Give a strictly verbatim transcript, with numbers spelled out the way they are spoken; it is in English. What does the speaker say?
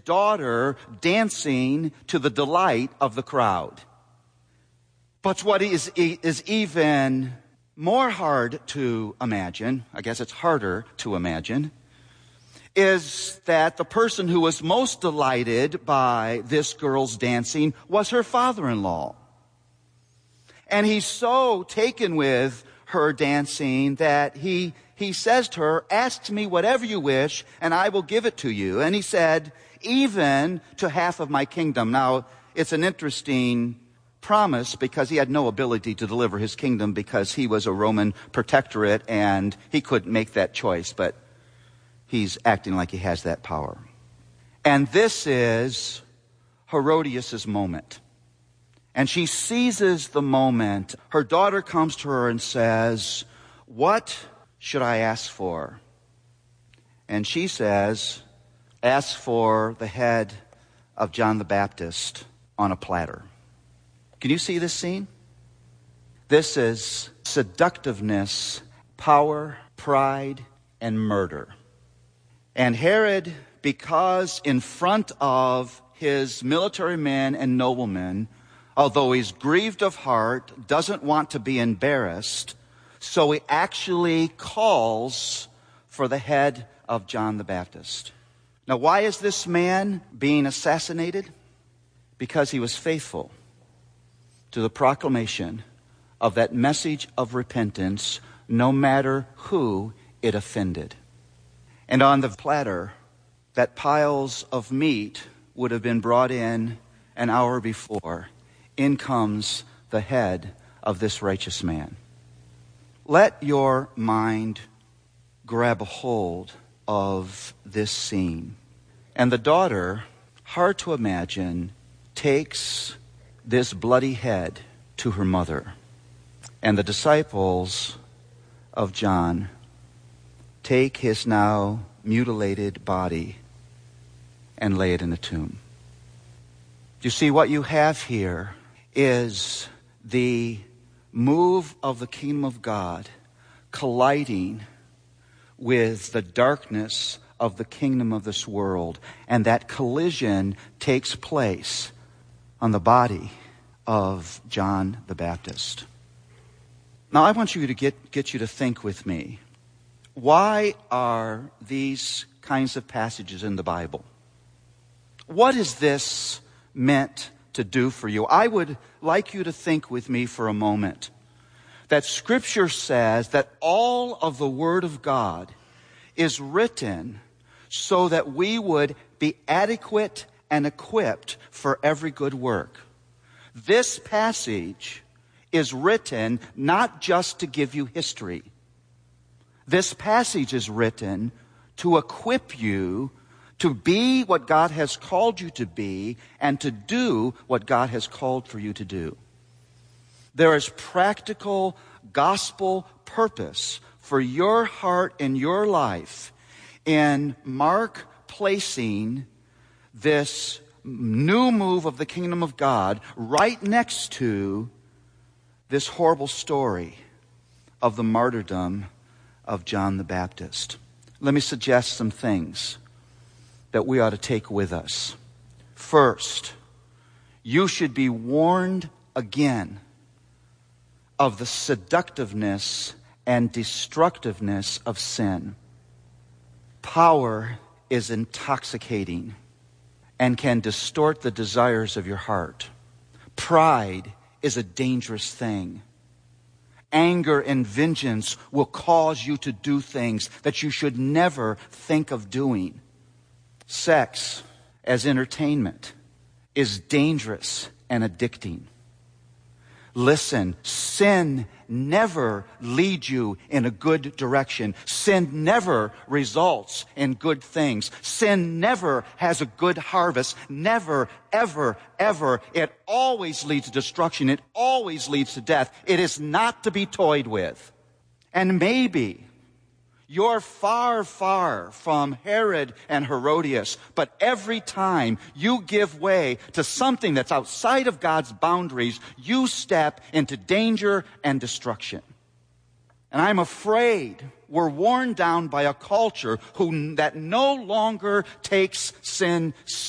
daughter dancing to the delight of the crowd. But what is, is even more hard to imagine, I guess it's harder to imagine, is that the person who was most delighted by this girl's dancing was her father-in-law. And he's so taken with her dancing that he he says to her, "Ask me whatever you wish, and I will give it to you." And he said, "Even to half of my kingdom." Now, it's an interesting promise because he had no ability to deliver his kingdom because he was a Roman protectorate and he couldn't make that choice, but he's acting like he has that power. And this is Herodias' moment. And she seizes the moment. Her daughter comes to her and says, "What should I ask for?" And she says, "Ask for the head of John the Baptist on a platter." Can you see this scene? This is seductiveness, power, pride, and murder. And Herod, because in front of his military men and noblemen, although he's grieved of heart, doesn't want to be embarrassed, so he actually calls for the head of John the Baptist. Now, why is this man being assassinated? Because he was faithful to the proclamation of that message of repentance, no matter who it offended. And on the platter, that piles of meat would have been brought in an hour before. In comes the head of this righteous man. Let your mind grab a hold of this scene. And the daughter, hard to imagine, takes this bloody head to her mother. And the disciples of John take his now mutilated body and lay it in a tomb. You see, what you have here is the move of the kingdom of God colliding with the darkness of the kingdom of this world. And that collision takes place on the body of John the Baptist. Now, I want you to get, get you to think with me. Why are these kinds of passages in the Bible? What is this meant to do for you? I would like you to think with me for a moment that Scripture says that all of the Word of God is written so that we would be adequate and equipped for every good work. This passage is written not just to give you history. This passage is written to equip you to be what God has called you to be and to do what God has called for you to do. There is practical gospel purpose for your heart and your life in Mark placing this new move of the kingdom of God right next to this horrible story of the martyrdom of John the Baptist. Let me suggest some things that we ought to take with us. First, you should be warned again of the seductiveness and destructiveness of sin. Power is intoxicating and can distort the desires of your heart. Pride is a dangerous thing. Anger and vengeance will cause you to do things that you should never think of doing. Sex as entertainment is dangerous and addicting. Listen, sin never leads you in a good direction. Sin never results in good things. Sin never has a good harvest. Never, ever, ever. It always leads to destruction. It always leads to death. It is not to be toyed with. And maybe you're far, far from Herod and Herodias, but every time you give way to something that's outside of God's boundaries, you step into danger and destruction. And I'm afraid we're worn down by a culture who that no longer takes sin seriously.